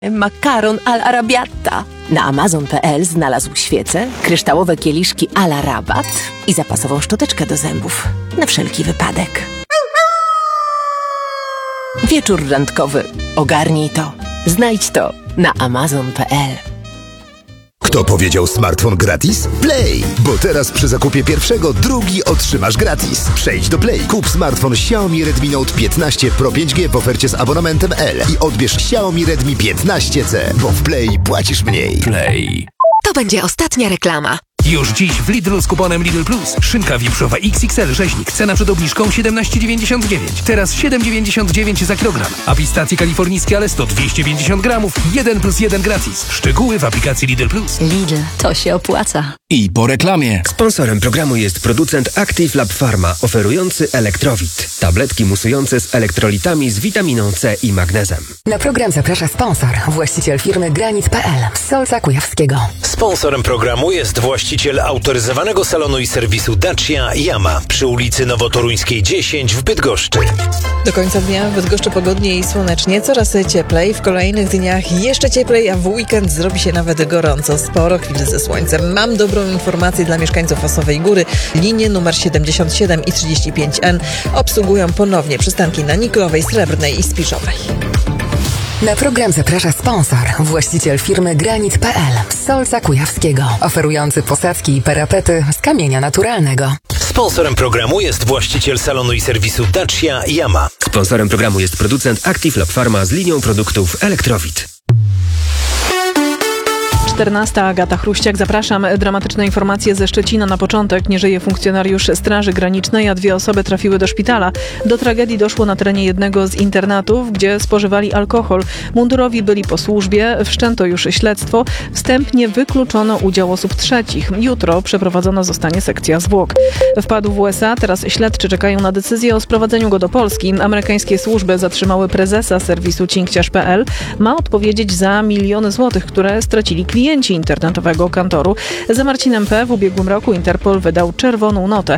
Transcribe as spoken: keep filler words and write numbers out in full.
Makaron all'arrabbiata. Na amazon kropka pe el znalazł świece, kryształowe kieliszki à la rabat i zapasową szczoteczkę do zębów. Na wszelki wypadek. Wieczór randkowy. Ogarnij to. Znajdź to na amazon kropka pe el. Kto powiedział smartfon gratis? Play! Bo teraz przy zakupie pierwszego drugi otrzymasz gratis. Przejdź do Play, kup smartfon Xiaomi Redmi Note piętnaście Pro pięć G w ofercie z abonamentem L i odbierz Xiaomi Redmi piętnaście C, bo w Play płacisz mniej. Play. To będzie ostatnia reklama. Już dziś w Lidlu z kuponem Lidl Plus. Szynka wieprzowa X X L rzeźnik. Cena przed obniżką siedemnaście dziewięćdziesiąt dziewięć. Teraz siedem dziewięćdziesiąt dziewięć za kilogram. A pistacje kalifornijskie Alesto dwieście pięćdziesiąt gramów. jeden plus jeden gratis. Szczegóły w aplikacji Lidl Plus. Lidl, to się opłaca. I po reklamie. Sponsorem programu jest producent Active Lab Pharma, oferujący Elektrowit. Tabletki musujące z elektrolitami z witaminą C i magnezem. Na program zaprasza sponsor, właściciel firmy Granit kropka pe el z Solca Kujawskiego. Sponsorem programu jest właściciel autoryzowanego salonu i serwisu Dacia Yama przy ulicy Nowotoruńskiej dziesięć w Bydgoszczy. Do końca dnia w Bydgoszczy pogodnie i słonecznie, coraz cieplej. W kolejnych dniach jeszcze cieplej, a w weekend zrobi się nawet gorąco. Sporo chwil ze słońcem. Mam dobrą informację dla mieszkańców Osowej Góry. Linie numer siedemdziesiąt siedem i trzydzieści pięć N obsługują ponownie przystanki na Niklowej, Srebrnej i Spiszowej. Na program zaprasza sponsor, właściciel firmy Granit kropka pe el z Solca Kujawskiego, oferujący posadzki i parapety z kamienia naturalnego. Sponsorem programu jest właściciel salonu i serwisu Dacia Yama. Sponsorem programu jest producent Active Lab Pharma z linią produktów Elektrowit. czternasta Agata Chruściak, zapraszam. Dramatyczne informacje ze Szczecina na początek. Nie żyje funkcjonariusz Straży Granicznej, a dwie osoby trafiły do szpitala. Do tragedii doszło na terenie jednego z internatów, gdzie spożywali alkohol. Mundurowi byli po służbie, wszczęto już śledztwo. Wstępnie wykluczono udział osób trzecich. Jutro przeprowadzona zostanie sekcja zwłok. Wpadł w U S A, teraz śledczy czekają na decyzję o sprowadzeniu go do Polski. Amerykańskie służby zatrzymały prezesa serwisu cinkciarz kropka pe el. Ma odpowiedzieć za miliony złotych, które stracili klienci internetowego kantoru. Za Marcinem P. w ubiegłym roku Interpol wydał czerwoną notę.